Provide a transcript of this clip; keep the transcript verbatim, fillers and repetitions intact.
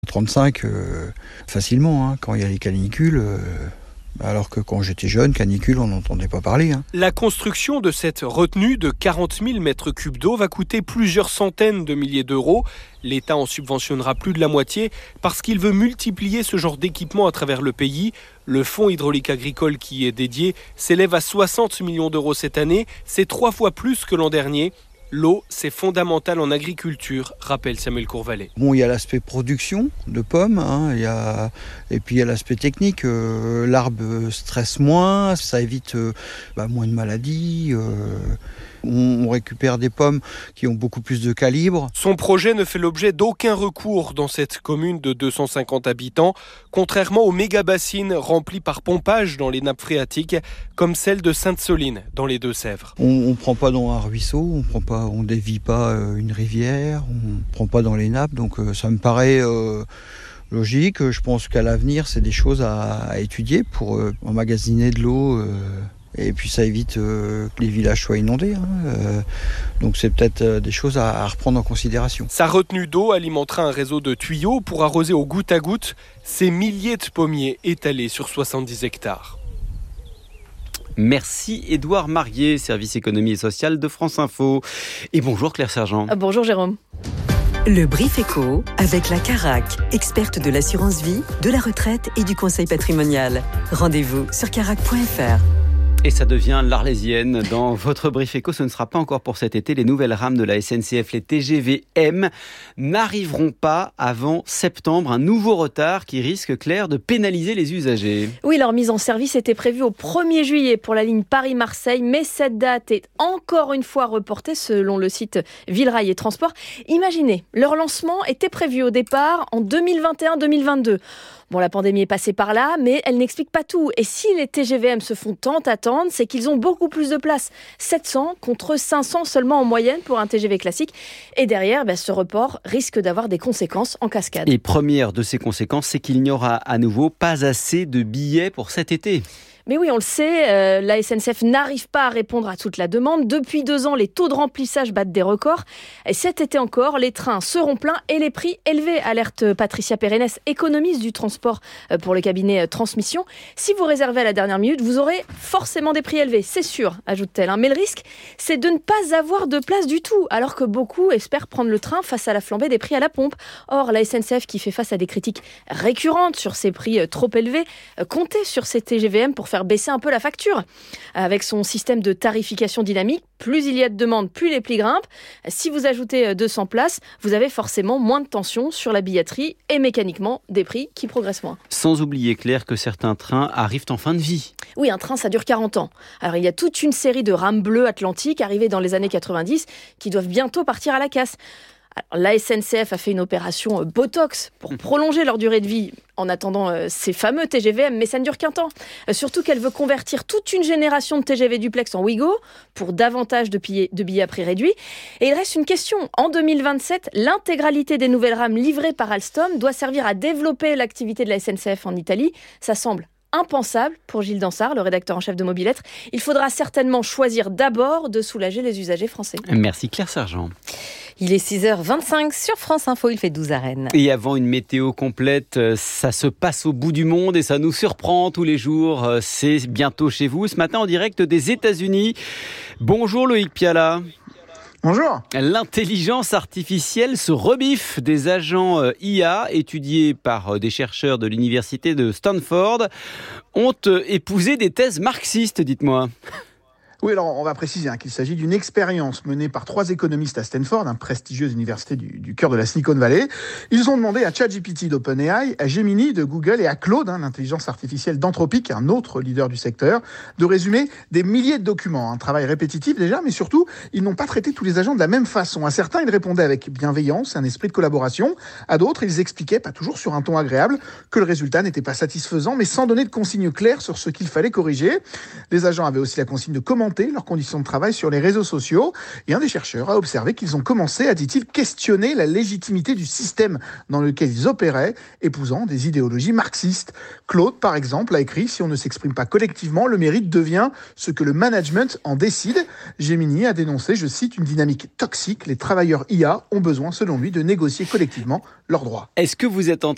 trente-cinq euh, facilement, hein, quand il y a les canicules. Euh, alors que quand j'étais jeune, canicule, on n'entendait pas parler. Hein. La construction de cette retenue de quarante mille mètres cubes d'eau va coûter plusieurs centaines de milliers d'euros. L'État en subventionnera plus de la moitié parce qu'il veut multiplier ce genre d'équipement à travers le pays. Le fonds hydraulique agricole qui y est dédié s'élève à soixante millions d'euros cette année. C'est trois fois plus que l'an dernier. L'eau, c'est fondamental en agriculture, rappelle Samuel Courvalet. Bon, il y a l'aspect production de pommes, hein, il y a... et puis il y a l'aspect technique. Euh, l'arbre stresse moins, ça évite euh, bah, moins de maladies. Euh... On récupère des pommes qui ont beaucoup plus de calibre. Son projet ne fait l'objet d'aucun recours dans cette commune de deux cent cinquante habitants, contrairement aux méga-bassines remplies par pompage dans les nappes phréatiques, comme celle de Sainte-Soline, dans les Deux-Sèvres. On ne prend pas dans un ruisseau, on prend pas, on dévie pas une rivière, on ne prend pas dans les nappes, donc euh, ça me paraît... Euh logique. Je pense qu'à l'avenir, c'est des choses à, à étudier pour euh, emmagasiner de l'eau. Euh, et puis ça évite euh, que les villages soient inondés. Hein, euh, donc c'est peut-être euh, des choses à, à reprendre en considération. Sa retenue d'eau alimentera un réseau de tuyaux pour arroser au goutte à goutte ces milliers de pommiers étalés sur soixante-dix hectares. Merci Édouard Marié, service économie et social de France Info. Et bonjour Claire Sergent. Ah, bonjour Jérôme. Le Brief Éco avec la Carac, experte de l'assurance vie, de la retraite et du conseil patrimonial. Rendez-vous sur carac point f r. Et ça devient l'Arlésienne dans votre Brief Éco. Ce ne sera pas encore pour cet été. Les nouvelles rames de la S N C F, les T G V M, n'arriveront pas avant septembre. Un nouveau retard qui risque, Claire, de pénaliser les usagers. Oui, leur mise en service était prévue au premier juillet pour la ligne Paris-Marseille, mais cette date est encore une fois reportée selon le site Villerail et Transport. Imaginez, leur lancement était prévu au départ en deux mille vingt et un deux mille vingt-deux. Bon, la pandémie est passée par là, mais elle n'explique pas tout. Et si les T G V M se font tant attendre, c'est qu'ils ont beaucoup plus de place. sept cents contre cinq cents seulement en moyenne pour un T G V classique. Et derrière, ben, ce report risque d'avoir des conséquences en cascade. Et première de ces conséquences, c'est qu'il n'y aura à nouveau pas assez de billets pour cet été. Mais oui, on le sait, euh, la S N C F n'arrive pas à répondre à toute la demande. Depuis deux ans, les taux de remplissage battent des records. Et cet été encore, les trains seront pleins et les prix élevés, alerte Patricia Pérennes, économiste du transport pour le cabinet Transmission. Si vous réservez à la dernière minute, vous aurez forcément des prix élevés, c'est sûr, ajoute-t-elle. Hein. Mais le risque, c'est de ne pas avoir de place du tout, alors que beaucoup espèrent prendre le train face à la flambée des prix à la pompe. Or, la S N C F, qui fait face à des critiques récurrentes sur ces prix trop élevés, comptait sur ces T G V M pour faire baisser un peu la facture. Avec son système de tarification dynamique, plus il y a de demandes, plus les prix grimpent. Si vous ajoutez deux cents places, vous avez forcément moins de tension sur la billetterie et mécaniquement des prix qui progressent moins. Sans oublier, Claire, que certains trains arrivent en fin de vie. Oui, un train, ça dure quarante ans. Alors, il y a toute une série de rames bleues atlantiques arrivées dans les années quatre-vingt-dix qui doivent bientôt partir à la casse. Alors, la S N C F a fait une opération Botox pour prolonger leur durée de vie en attendant euh, ces fameux T G V M, mais ça ne dure qu'un temps. Euh, surtout qu'elle veut convertir toute une génération de T G V duplex en Ouigo pour davantage de billets, de billets à prix réduit. Et il reste une question. En deux mille vingt-sept, l'intégralité des nouvelles rames livrées par Alstom doit servir à développer l'activité de la S N C F en Italie. Ça semble impensable pour Gilles Dansard, le rédacteur en chef de Mobilettre. Il faudra certainement choisir d'abord de soulager les usagers français. Merci Claire Sergent. Il est six heures vingt-cinq sur France Info, il fait douze à Rennes. Et avant une météo complète, ça se passe au bout du monde et ça nous surprend tous les jours. C'est bientôt chez vous, ce matin en direct des États-Unis. Bonjour Loïc Piala. Bonjour. L'intelligence artificielle se rebiffe. Des agents I A étudiés par des chercheurs de l'université de Stanford ont épousé des thèses marxistes, dites-moi. Oui, alors on va préciser hein, qu'il s'agit d'une expérience menée par trois économistes à Stanford, une prestigieuse université du, du cœur de la Silicon Valley. Ils ont demandé à ChatGPT d'OpenAI, à Gemini de Google et à Claude, hein, l'intelligence artificielle d'Anthropic, un autre leader du secteur, de résumer des milliers de documents. Un travail répétitif déjà, mais surtout, ils n'ont pas traité tous les agents de la même façon. À certains, ils répondaient avec bienveillance, un esprit de collaboration. À d'autres, ils expliquaient, pas toujours sur un ton agréable, que le résultat n'était pas satisfaisant, mais sans donner de consignes claires sur ce qu'il fallait corriger. Les agents avaient aussi la consigne de commenter leurs conditions de travail sur les réseaux sociaux. Et un des chercheurs a observé qu'ils ont commencé à, dit-il, questionner la légitimité du système dans lequel ils opéraient, épousant des idéologies marxistes. Claude, par exemple, a écrit « Si on ne s'exprime pas collectivement, le mérite devient ce que le management en décide ». Gemini a dénoncé, je cite, une dynamique toxique. Les travailleurs I A ont besoin, selon lui, de négocier collectivement leurs droits. Est-ce que vous êtes en train